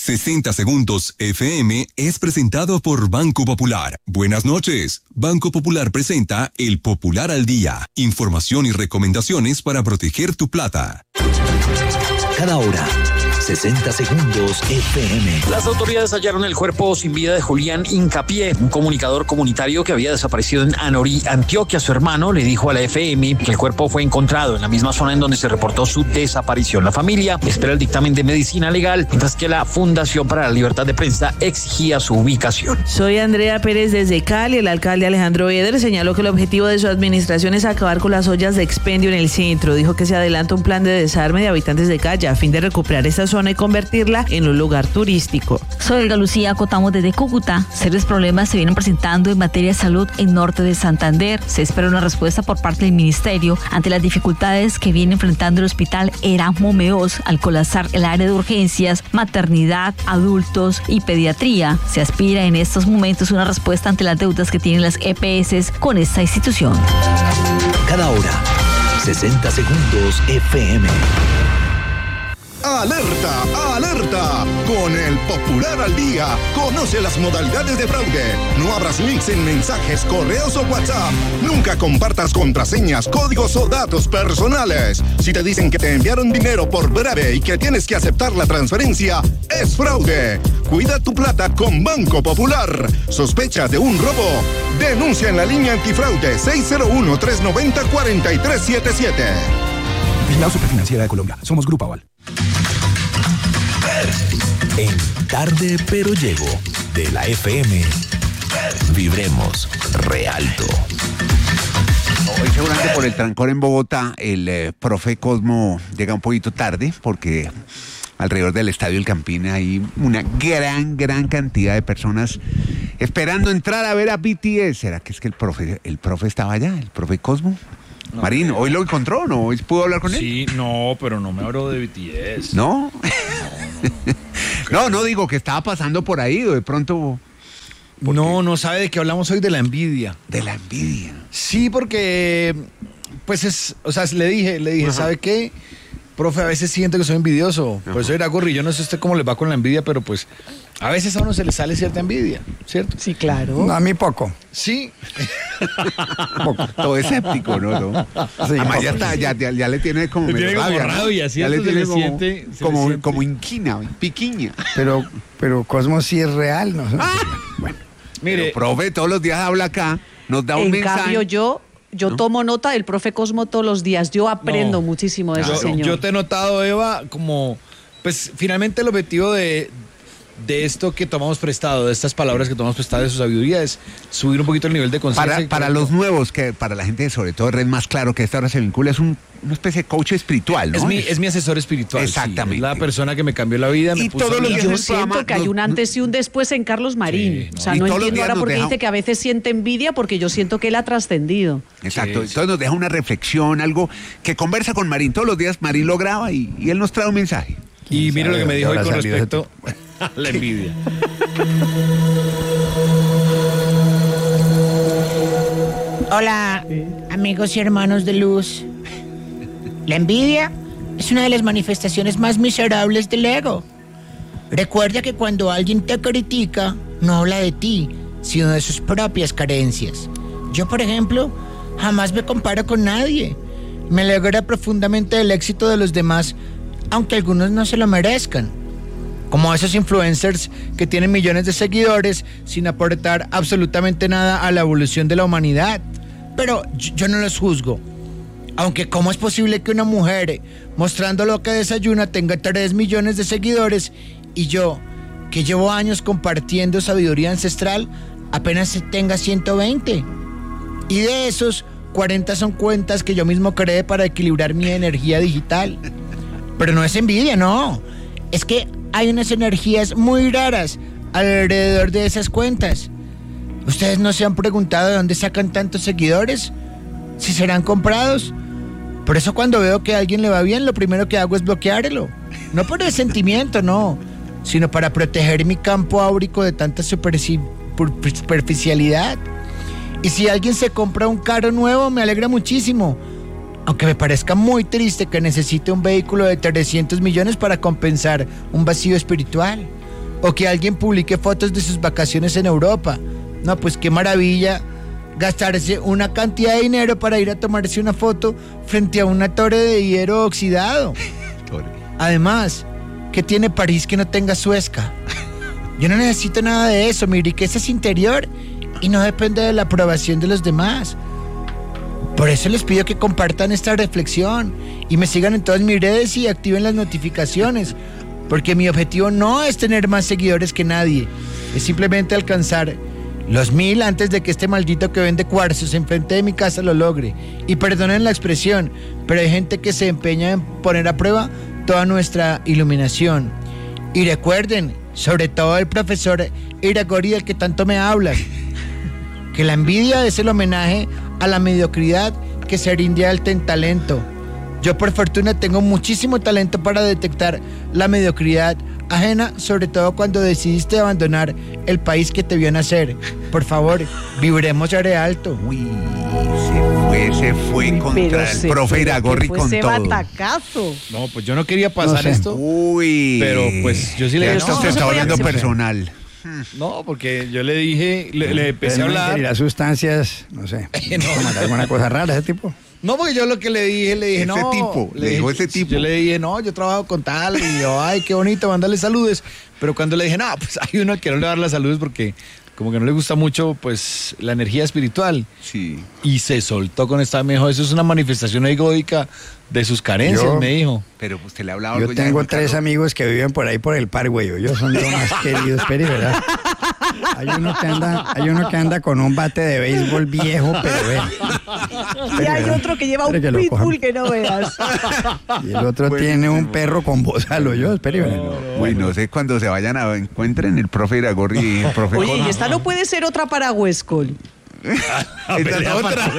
60 Segundos FM es presentado por Banco Popular. Buenas noches. Banco Popular presenta El Popular al Día. Información y recomendaciones para proteger tu plata. Cada hora, 60 Segundos FM. Las autoridades hallaron el cuerpo sin vida de Julián Hincapié, un comunicador comunitario que había desaparecido en Anorí, Antioquia. Su hermano le dijo a la FM que el cuerpo fue encontrado en la misma zona en donde se reportó su desaparición. La familia espera el dictamen de medicina legal, mientras que la Fundación para la Libertad de Prensa exigía su ubicación. Soy Andrea Pérez desde Cali. El alcalde Alejandro Eder señaló que el objetivo de su administración es acabar con las ollas de expendio en el centro. Dijo que se adelanta un plan de desarme de habitantes de calle a fin de recuperar esta zona y convertirla en un lugar turístico. Soy Olga Lucía, acotamos desde Cúcuta. Serios problemas se vienen presentando en materia de salud en norte de Santander. Se espera una respuesta por parte del ministerio ante las dificultades que viene enfrentando el hospital Erasmo Meós al colapsar el área de urgencias, maternidad, adultos y pediatría. Se aspira en estos momentos una respuesta ante las deudas que tienen las EPS con esta institución. Cada hora, 60 Segundos FM. ¡Alerta! ¡Alerta! Con el Popular al Día, conoce las modalidades de fraude. No abras links en mensajes, correos o WhatsApp. Nunca compartas contraseñas, códigos o datos personales. Si te dicen que te enviaron dinero por breve y que tienes que aceptar la transferencia, es fraude. Cuida tu plata con Banco Popular. ¿Sospecha de un robo? Denuncia en la línea antifraude 601-390-4377. Vigilado Superfinanciera de Colombia. Somos Grupo Aval. En Tarde Pero Llego, de la FM, vibremos re alto. Hoy seguramente por el trancón en Bogotá, el profe Cosmo llega un poquito tarde, porque alrededor del Estadio El Campín hay una gran cantidad de personas esperando entrar a ver a BTS. ¿Será que es que el profe estaba allá, el profe Cosmo? No, Marín, ¿hoy lo encontró o no? ¿Hoy pudo hablar con él? Sí, no, pero no me hablo de BTS. ¿No? No, digo que estaba pasando por ahí o de pronto... No sabe de qué hablamos hoy, de la envidia. ¿De la envidia? Sí, porque, pues le dije, ajá, ¿sabe qué? Profe, a veces siento que soy envidioso. Por eso era Gorri, yo no sé usted cómo le va con la envidia, pero pues a veces a uno se le sale cierta envidia, ¿cierto? Sí, claro. No, a mí poco. Sí. Poco. Todo escéptico, ¿no? Sí, además ya le tiene como rabia, ya le tiene como inquina, piquiña. Pero Cosmo sí es real, ¿no? Bueno, mire, pero, profe, todos los días habla acá, nos da un mensaje. En cambio, yo ¿no? Tomo nota del profe Cosmo todos los días. Yo aprendo muchísimo de ese señor. Yo te he notado, Eva, como, pues finalmente el objetivo de esto que tomamos prestado, de estas palabras que tomamos prestadas de su sabiduría, es subir un poquito el nivel de conciencia. Para los nuevos, que para la gente sobre todo Red Más Claro, que a esta hora se vincula, es una especie de coach espiritual, ¿no? Es mi asesor espiritual. Exactamente. Sí, es la persona que me cambió la vida. Y todos los días yo siento que hay un antes y un después en Carlos Marín. Sí, no. O sea, no entiendo ahora por qué dice que a veces siente envidia, porque yo siento que él ha trascendido. Exacto. Sí. Entonces nos deja una reflexión, algo que conversa con Marín. Todos los días Marín lo graba y él nos trae un mensaje. Y mire lo que me dijo hoy con respecto a la envidia. Hola, amigos y hermanos de luz. La envidia es una de las manifestaciones más miserables del ego. Recuerda que cuando alguien te critica, no habla de ti, sino de sus propias carencias. Yo, por ejemplo, jamás me comparo con nadie. Me alegra profundamente el éxito de los demás, aunque algunos no se lo merezcan. Como esos influencers que tienen millones de seguidores sin aportar absolutamente nada a la evolución de la humanidad. Pero yo no los juzgo. Aunque ¿cómo es posible que una mujer mostrando lo que desayuna tenga 3 millones de seguidores y yo, que llevo años compartiendo sabiduría ancestral, apenas tenga 120? Y de esos, 40 son cuentas que yo mismo creé para equilibrar mi energía digital. Pero no es envidia, no. Es que hay unas energías muy raras alrededor de esas cuentas. ¿Ustedes no se han preguntado de dónde sacan tantos seguidores? ¿Si serán comprados? Por eso cuando veo que a alguien le va bien, lo primero que hago es bloquearlo. No por el sentimiento, no, sino para proteger mi campo áurico de tanta superficialidad. Y si alguien se compra un carro nuevo, me alegra muchísimo. Aunque me parezca muy triste que necesite un vehículo de 300 millones para compensar un vacío espiritual. o que alguien publique fotos de sus vacaciones en Europa. No, pues qué maravilla gastarse una cantidad de dinero para ir a tomarse una foto frente a una torre de hierro oxidado. Además, ¿qué tiene París que no tenga Suezca? Yo no necesito nada de eso, mi riqueza es interior y no depende de la aprobación de los demás. Por eso les pido que compartan esta reflexión y me sigan en todas mis redes y activen las notificaciones, porque mi objetivo no es tener más seguidores que nadie, es simplemente alcanzar los 1000 antes de que este maldito que vende cuarzos enfrente de mi casa lo logre. Y perdonen la expresión, pero hay gente que se empeña en poner a prueba toda nuestra iluminación. Y recuerden, sobre todo el profesor Iragorri del que tanto me hablan, que la envidia es el homenaje a la mediocridad que se rinde al talento. Yo por fortuna tengo muchísimo talento para detectar la mediocridad ajena, sobre todo cuando decidiste abandonar el país que te vio nacer. Por favor, vibremos re alto. Uy, se fue contra el profe Iragorri con todo. Batacazo. No, pues yo no quería pasar esto. Uy. Pero pues yo sí le dije. Esto se está volviendo personal. No, porque yo le dije, le empecé a hablar. Y las sustancias, no sé, alguna cosa rara ese tipo. No, porque yo lo que le dije, ese no. Tipo, le dijo ese tipo. Yo le dije, no, yo trabajo con tal, y yo, ay, qué bonito, mandarle saludos. Pero cuando le dije, no, pues hay uno que no le va a dar las saludos porque como que no le gusta mucho, pues, la energía espiritual. Sí. Y se soltó con esta, me dijo, eso es una manifestación egóica de sus carencias, me dijo. Pero usted le ha hablado algo. Yo tengo 3 amigos que viven por ahí por el Parkway, ellos son los más queridos, pero ¿verdad? Hay uno que anda con un bate de béisbol viejo, pero y hay otro que lleva un pitbull que no veas. Y el otro tiene un perro con bozal, yo, Uy, no sé cuando se vayan a encuentren el profe Iragorri y el profe Oye, y esta no puede ser otra para Huescol. Otra.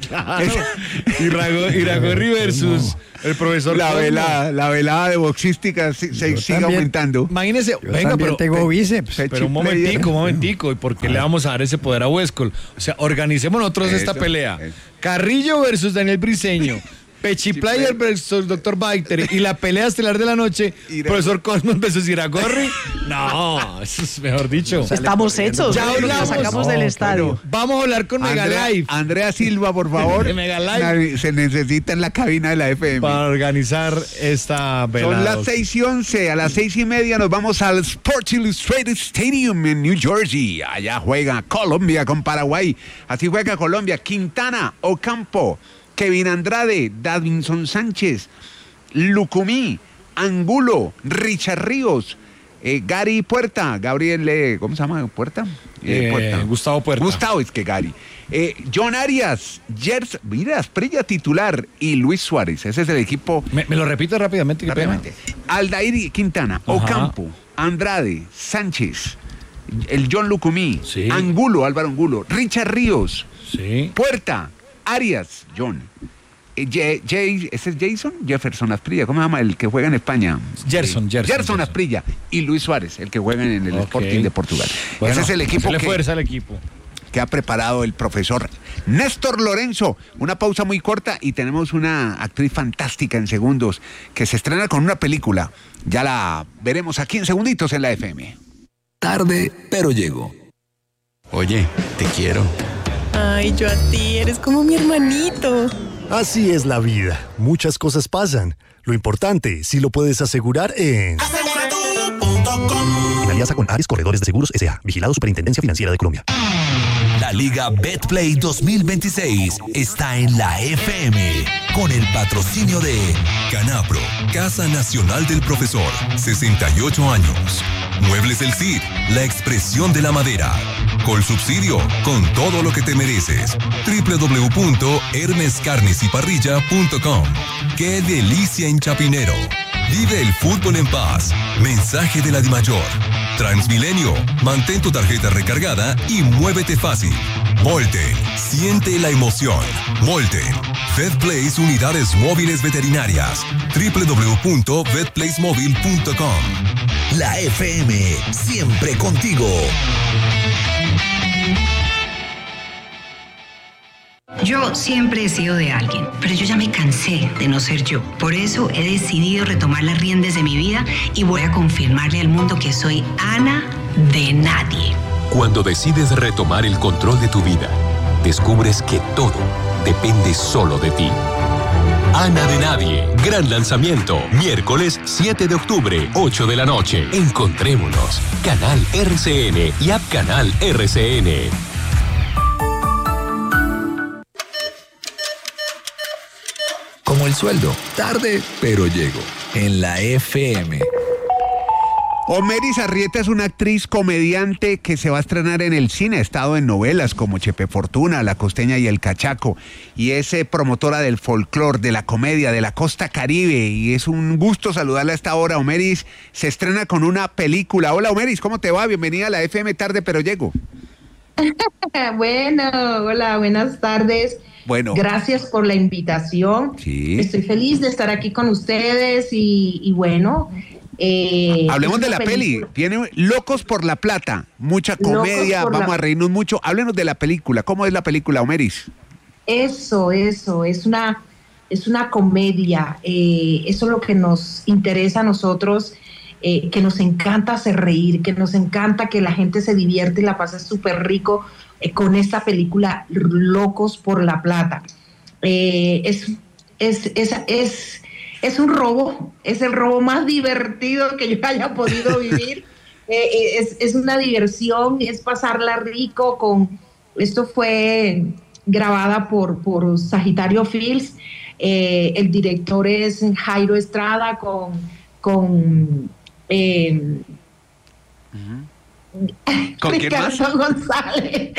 Iragorri versus el profesor. La velada de boxística sigue aumentando. Imagínese, venga, pero tengo bíceps. Pero un momentico, ¿y por qué le vamos a dar ese poder a Huescol? O sea, organicemos nosotros esta pelea. Carrillo versus Daniel Briseño. Pechiplayer versus Dr. Bacter y la pelea estelar de la noche, profesor Cosmos versus Iragorri. No, eso es mejor dicho. Estamos hechos. Ya hablamos. Sacamos del estadio. Vamos a hablar con Megalife. Andrea Silva, por favor. De Megalife. Se necesita en la cabina de la FM. Para organizar esta velada. Son las 6:11. A las 6:30 nos vamos al Sports Illustrated Stadium en New Jersey. Allá juega Colombia con Paraguay. Así juega Colombia. Quintana, Ocampo, Kevin Andrade, Davinson Sánchez, Lucumí, Angulo, Richard Ríos, Gary Puerta, Gabriel, ¿cómo se llama? ¿Puerta? Puerta. Gustavo Puerta. Gustavo, es que Gary. John Arias, Gers, mira, Asprilla titular y Luis Suárez. Ese es el equipo. ¿Me lo repite rápidamente? Aldair Quintana, Ocampo, Andrade, Sánchez, el John Lucumí, Angulo, Álvaro Angulo, Richard Ríos, Puerta, Arias, John. ¿Ese es Jason? Jefferson Asprilla, ¿cómo se llama? El que juega en España. Gerson Asprilla. Y Luis Suárez, el que juega en el Sporting de Portugal. Bueno, ese es el equipo fuerza al equipo que ha preparado el profesor Néstor Lorenzo. Una pausa muy corta y tenemos una actriz fantástica en segundos que se estrena con una película. Ya la veremos aquí en segunditos en la FM. Tarde, pero llego. Oye, te quiero. Ay, yo a ti, eres como mi hermanito. Así es la vida. Muchas cosas pasan. Lo importante, si lo puedes asegurar en... En alianza con Ares Corredores de Seguros S.A. Vigilado Superintendencia Financiera de Colombia. La Liga Betplay 2026 está en la FM con el patrocinio de Canapro, Casa Nacional del Profesor, 68 años. Muebles El Cid, la expresión de la madera. Colsubsidio, con todo lo que te mereces. www.hermescarnesyparrilla.com. ¡Qué delicia en Chapinero! Vive el fútbol en paz. Mensaje de la DIMAYOR. Transmilenio, mantén tu tarjeta recargada y muévete fácil. Volten, siente la emoción. Volten. VetPlace Unidades Móviles Veterinarias. www.vetplacemobile.com. La FM, siempre contigo. Yo siempre he sido de alguien, pero yo ya me cansé de no ser yo. Por eso he decidido retomar las riendas de mi vida y voy a confirmarle al mundo que soy Ana de nadie. Cuando decides retomar el control de tu vida, descubres que todo depende solo de ti. Ana de Nadie, gran lanzamiento, miércoles 7 de octubre, 8 de la noche. Encontrémonos. Canal RCN y App Canal RCN. Como el sueldo, tarde, pero llego. En la FM. Omeris Arrieta es una actriz comediante que se va a estrenar en el cine. Ha estado en novelas como Chepe Fortuna, La Costeña y El Cachaco. Y es promotora del folclore, de la comedia, de la costa caribe. Y es un gusto saludarla a esta hora. Omeris se estrena con una película. Hola Omeris, ¿cómo te va? Bienvenida a la FM Tarde, pero llego. Bueno, hola, buenas tardes. Bueno. Gracias por la invitación. Sí. Estoy feliz de estar aquí con ustedes y bueno... hablemos de la peli. Tiene Locos por la Plata, mucha comedia, vamos a reírnos mucho. Háblenos de la película. ¿Cómo es la película, Omeris? Eso, es una comedia. Eso es lo que nos interesa a nosotros, que nos encanta hacer reír, que nos encanta que la gente se divierte y la pase súper rico con esta película Locos por la Plata. Es un robo, es el robo más divertido que yo haya podido vivir. Es una diversión, es pasarla rico. Esto fue grabada por Sagitario Films. El director es Jairo Estrada con Ricardo González.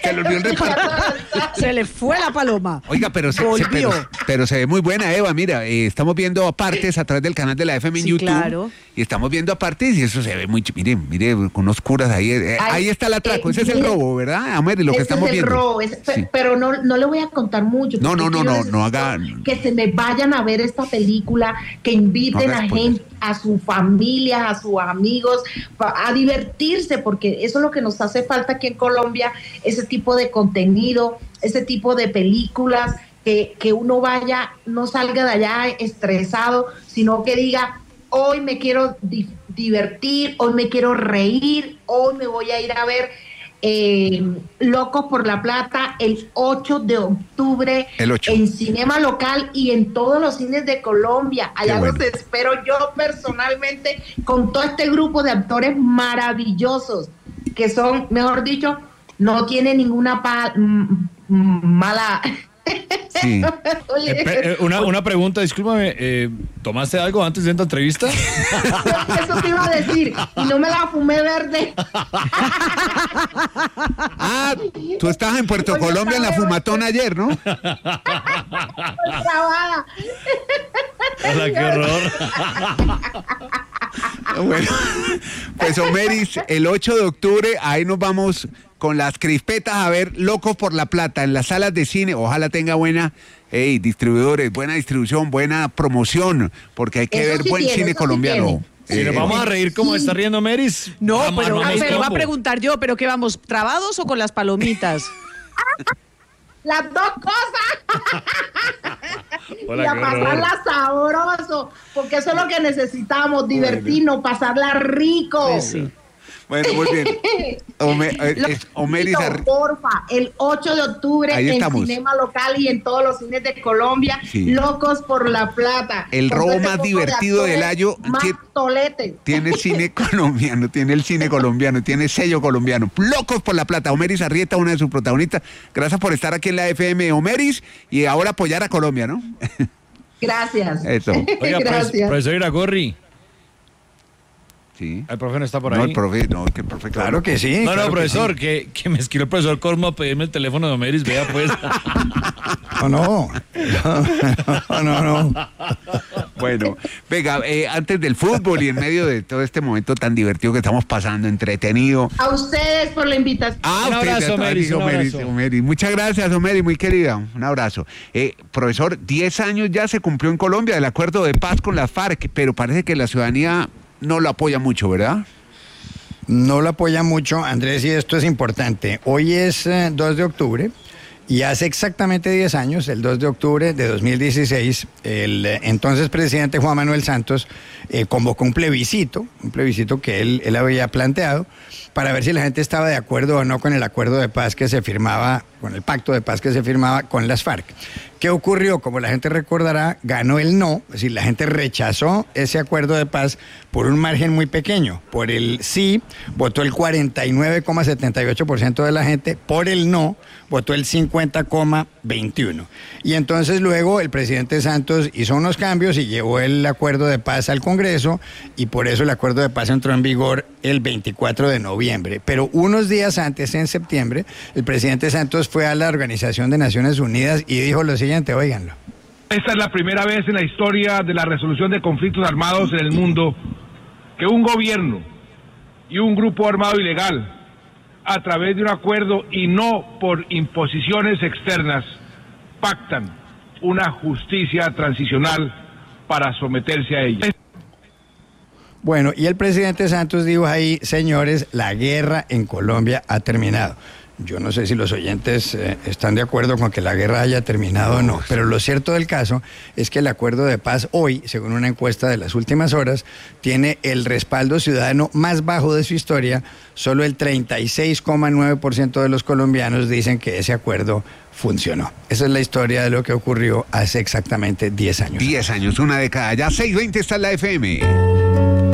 Se le fue la paloma. Oiga, pero se ve muy buena, Eva. Mira, estamos viendo apartes a través del canal de la FM en YouTube. Claro. Y estamos viendo apartes y eso se ve muy... Mire, con unos curas ahí. Ahí está el atraco. Ese es el robo, ¿verdad? Lo que estamos viendo. Robo, pero no le voy a contar mucho. No haga... Que se me vayan a ver esta película, que inviten a gente, a su familia, a sus amigos, a divertirse, porque eso es lo que nos hace falta aquí en Colombia, ese tipo de contenido, ese tipo de películas, que uno vaya, no salga de allá estresado, sino que diga, hoy me quiero divertir, hoy me quiero reír, hoy me voy a ir a ver Locos por la Plata el 8 de octubre en Cinema Local y en todos los cines de Colombia. Allá los espero yo personalmente con todo este grupo de actores maravillosos que son, mejor dicho, no tienen ninguna mala... Sí. Una pregunta, discúlpame, ¿tomaste algo antes de esta entrevista? Eso te iba a decir, y no me la fumé verde. Tú estabas en Puerto Colombia en la fumatona ayer, ¿no? ¡Hola, qué horror! Bueno, pues Omeris, el 8 de octubre, ahí nos vamos con las crispetas a ver Locos por la Plata en las salas de cine. Ojalá tenga buena distribuidores, buena distribución, buena promoción, porque hay que ver buen cine colombiano. Si nos vamos a reír como está riendo Omeris. No, pero va a preguntar yo, ¿pero qué vamos, trabados o con las palomitas? Las dos cosas. Hola, y a pasarla sabroso, porque eso es lo que necesitamos, divertirnos, pasarla rico. Pues sí. Bueno, muy bien. Omeris porfa, el 8 de octubre en Cinema Local y en todos los cines de Colombia, Locos por la Plata. El robo más divertido del año. Tiene el cine colombiano, tiene sello colombiano. Locos por la Plata. Omeris Arrieta, una de sus protagonistas. Gracias por estar aquí en la FM, Omeris, y ahora apoyar a Colombia, ¿no? Gracias. Eso. Oiga, gracias. Profesor Iragorri. Sí. ¿El profe no está por ahí? No, el profe, Claro que sí. No, claro profesor, que que me escribió el profesor Cosmo a pedirme el teléfono de Omeris, vea pues. No. Bueno, venga, antes del fútbol y en medio de todo este momento tan divertido que estamos pasando, entretenido. A ustedes por la invitación. Un abrazo, Omeris. Muchas gracias, Omeris, muy querida. Un abrazo. Profesor, 10 años ya se cumplió en Colombia el acuerdo de paz con las FARC, pero parece que la ciudadanía no lo apoya mucho, ¿verdad? No lo apoya mucho, Andrés, y esto es importante. Hoy es 2 de octubre Y hace exactamente 10 años, el 2 de octubre de 2016, el entonces presidente Juan Manuel Santos convocó un plebiscito que él había planteado para ver si la gente estaba de acuerdo o no con el acuerdo de paz que se firmaba, con el pacto de paz que se firmaba con las FARC. ¿Qué ocurrió? Como la gente recordará, ganó el no, es decir, la gente rechazó ese acuerdo de paz por un margen muy pequeño. Por el sí votó el 49,78% de la gente, por el no votó el 50,21%. Y entonces luego el presidente Santos hizo unos cambios y llevó el acuerdo de paz al Congreso, y por eso el acuerdo de paz entró en vigor el 24 de noviembre. Pero unos días antes, en septiembre, el presidente Santos fue a la Organización de Naciones Unidas y dijo lo siguiente, óiganlo. Esta es la primera vez en la historia de la resolución de conflictos armados en el mundo que un gobierno y un grupo armado ilegal, a través de un acuerdo y no por imposiciones externas, pactan una justicia transicional para someterse a ella. Bueno, y el presidente Santos dijo ahí, señores, la guerra en Colombia ha terminado. Yo no sé si los oyentes están de acuerdo con que la guerra haya terminado o no, pero lo cierto del caso es que el acuerdo de paz hoy, según una encuesta de las últimas horas, tiene el respaldo ciudadano más bajo de su historia. Solo el 36,9% de los colombianos dicen que ese acuerdo funcionó. Esa es la historia de lo que ocurrió hace exactamente 10 años. 10 años, una década. Ya 6:20 está en la FM.